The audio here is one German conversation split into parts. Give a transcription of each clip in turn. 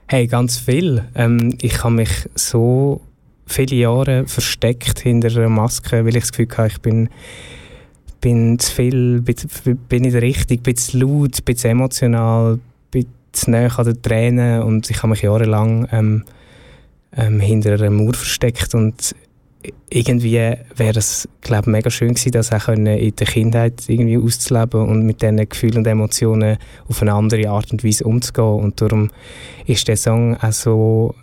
Hey, ganz viel. Ich habe mich so viele Jahre versteckt hinter einer Maske, weil ich das Gefühl hatte, ich bin zu viel, bin nicht richtig, bin zu laut, bin zu emotional, bin zu nahe an den Tränen und ich habe mich jahrelang hinter einer Mauer versteckt und irgendwie wäre es, glaube ich, mega schön gewesen, das auch in der Kindheit irgendwie auszuleben und mit diesen Gefühlen und Emotionen auf eine andere Art und Weise umzugehen. Und darum ist der Song auch so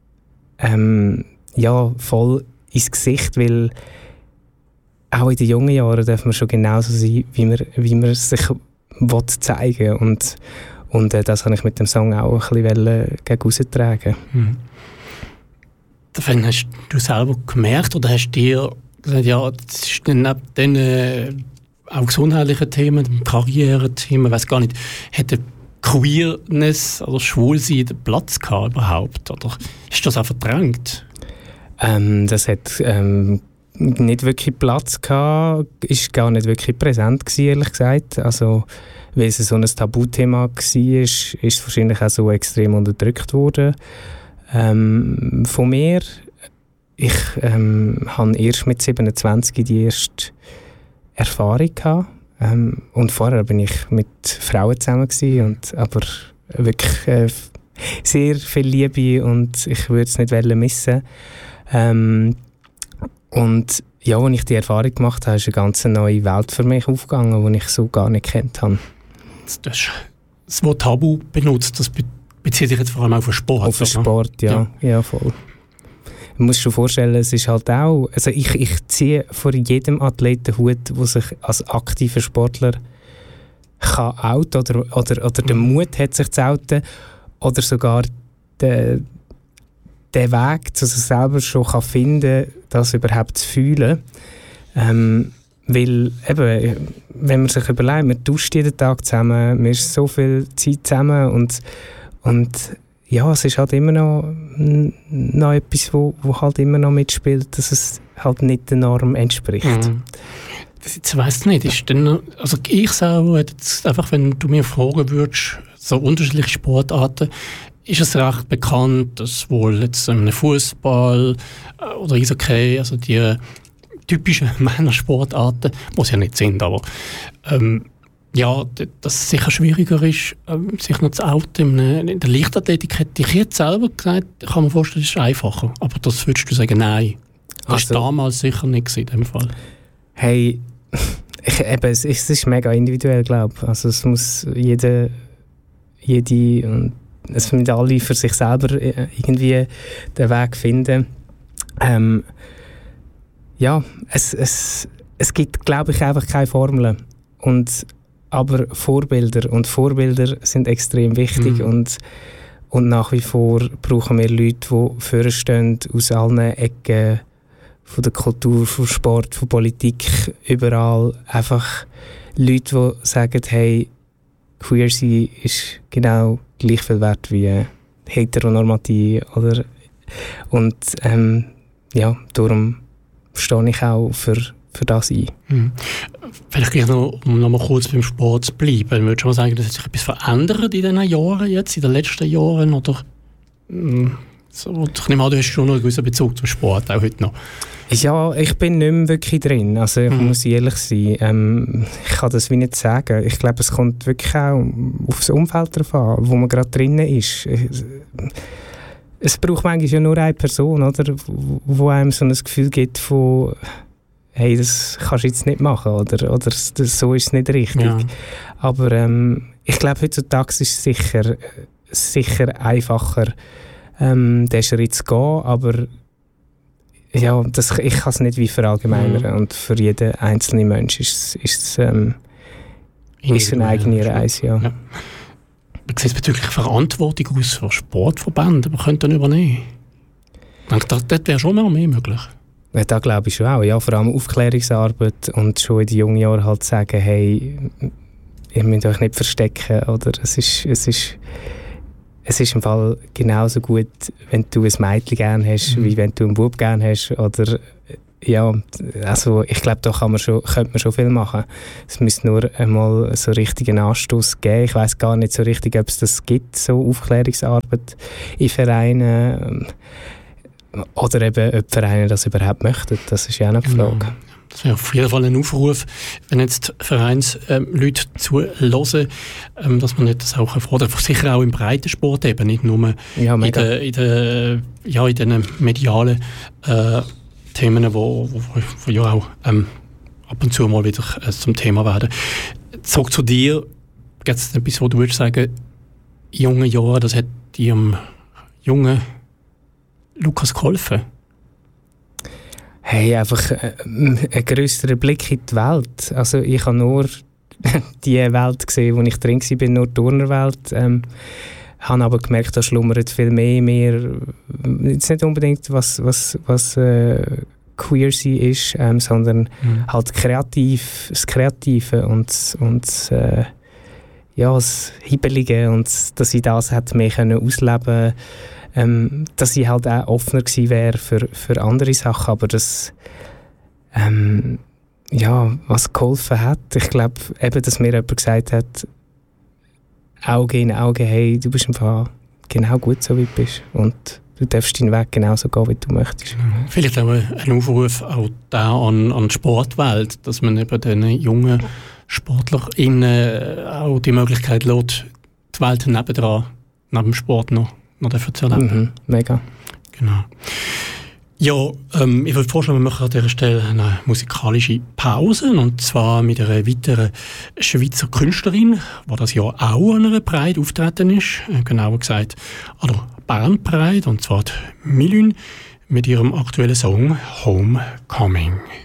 voll ins Gesicht, weil auch in den jungen Jahren darf man schon genauso sein, wie man sich zeigen will. Und das habe ich mit dem Song auch ein bisschen gegen raustragen. Mhm. Wann hast du selber gemerkt oder hast du dir gesagt, ja, das ist neben den auch gesundheitlichen Themen, Karrierethemen, ich weiss gar nicht, hätte Queerness oder Schwulsein den Platz gehabt überhaupt? Oder ist das auch verdrängt? Das hat nicht wirklich Platz gehabt, ist gar nicht wirklich präsent gewesen, ehrlich gesagt. Also, weil es so ein Tabuthema war, ist es wahrscheinlich auch so extrem unterdrückt worden. Von mir, ich hatte erst mit 27 die erste Erfahrung gehabt. Und vorher bin ich mit Frauen zusammen gewesen, aber wirklich sehr viel Liebe und ich würde es nicht missen. Und ja, als ich die Erfahrung gemacht habe, ist eine ganz neue Welt für mich aufgegangen, die ich so gar nicht gekannt habe. Du hast das Wort Tabu benutzt, das bezieht sich jetzt vor allem auf den Sport. Auf den Sport, ja, voll. Du musst dir vorstellen, es ist halt auch, also ich ziehe vor jedem Athleten Hut, der sich als aktiver Sportler kann outen oder den Mut hat, sich zu outen oder sogar den Weg zu sich selber schon kann finden, das überhaupt zu fühlen. Weil eben, wenn man sich überlegt, man tauscht jeden Tag zusammen, man ist so viel Zeit zusammen und ja, es ist halt immer noch etwas, wo halt immer noch mitspielt, dass es halt nicht der Norm entspricht. Mhm. Ich weiss nicht, ist denn, also ich selber, jetzt einfach, wenn du mir fragen würdest, so unterschiedliche Sportarten, ist es recht bekannt, dass wohl jetzt im Fußball oder Eishockey, also die typischen Männersportarten, was ja nicht sind, aber ja, dass es sicher schwieriger ist, sich noch zu outen. In der Leichtathletik hätte ich jetzt selber gesagt, ich kann mir vorstellen, es ist einfacher. Aber das würdest du sagen, nein. Das war damals sicher nicht in dem Fall. Hey, es ist mega individuell, glaube ich. Also es muss jede und es müssen alle für sich selber irgendwie den Weg finden. Ja, es gibt, glaube ich, einfach keine Formeln. Aber Vorbilder sind extrem wichtig und nach wie vor brauchen wir Leute, die vorstehen aus allen Ecken von der Kultur, vom Sport, von Politik, überall. Einfach Leute, die sagen, hey, queer sein ist genau gleich viel wert wie heteronormativ. Und darum stehe ich auch für das ein. Mhm. Vielleicht gleich noch mal kurz beim Sport zu bleiben. Würdest du mal sagen, dass sich etwas verändert in diesen Jahren jetzt, in den letzten Jahren? Oder, so, ich nehme an, du hast schon noch einen gewissen Bezug zum Sport, auch heute noch. Ja, ich bin nicht mehr wirklich drin. Also ich muss ehrlich sein. Ich kann das wie nicht sagen. Ich glaube, es kommt wirklich auch aufs Umfeld drauf an, wo man gerade drin ist. Es braucht manchmal ja nur eine Person, oder, wo einem so ein Gefühl gibt von hey, das kannst du jetzt nicht machen oder so ist es nicht richtig. Ja. Aber ich glaube, heutzutage ist es sicher einfacher, den Schritt zu gehen, aber ja, ich kann es nicht wie verallgemeinern und für jeden einzelnen Mensch ist es eine eigene Reise. Ja. Wie sieht es bezüglich Verantwortung aus für Sportverbände? Man könnte dann übernehmen. Ich denke, dort wäre schon mehr möglich. Ja, da glaube ich schon auch. Ja, vor allem Aufklärungsarbeit und schon in den jungen Jahren halt sagen, hey, ihr müsst euch nicht verstecken. Oder es ist im Fall genauso gut, wenn du ein Mädchen gerne hast, wie wenn du einen Bub gerne hast. Oder ja, also ich glaube, da könnte man schon viel machen. Es müsste nur einmal so richtigen Anstoß geben. Ich weiß gar nicht so richtig, ob es das gibt, so Aufklärungsarbeit in Vereinen. Oder eben, ob Vereine das überhaupt möchten. Das ist ja auch eine Frage. Das wäre auf jeden Fall ein Aufruf, wenn jetzt Vereinsleute zuhören, dass man nicht das auch erfordert. Sicher auch im Breitensport eben, nicht nur in den medialen Themen, wo ja auch ab und zu mal wieder zum Thema werden. Zurück zu dir, gibt es etwas, wo du würdest sagen, in jungen Jahren, das hat dir jungen Lukas geholfen? Hey, einfach ein grösserer Blick in die Welt. Also ich habe nur die Welt gesehen, wo ich drin war, nur die Turnerwelt. Habe aber gemerkt, da schlummert viel mehr. Jetzt nicht unbedingt, was queer sein ist, sondern halt das Kreative und das Hibbelige, und dass ich das hätte mehr ausleben können. Dass ich halt auch offener gewesen wäre für andere Sachen, aber das was geholfen hat, ich glaube eben, dass mir jemand gesagt hat, Auge in Auge, hey, du bist einfach genau gut so, wie du bist, und du darfst deinen Weg genauso gehen, wie du möchtest. Vielleicht auch ein Aufruf auch da an die Sportwelt, dass man eben den jungen SportlerInnen auch die Möglichkeit lässt, die Welt nebendran, neben dem Sport noch dafür zu erleben. Mega. Genau. Ja, ich würde vorschlagen, wir machen an dieser Stelle eine musikalische Pause, und zwar mit einer weiteren Schweizer Künstlerin, die das Jahr auch an einer Pride auftreten ist, genauer gesagt an der Bern Pride, und zwar die Milün mit ihrem aktuellen Song «Homecoming».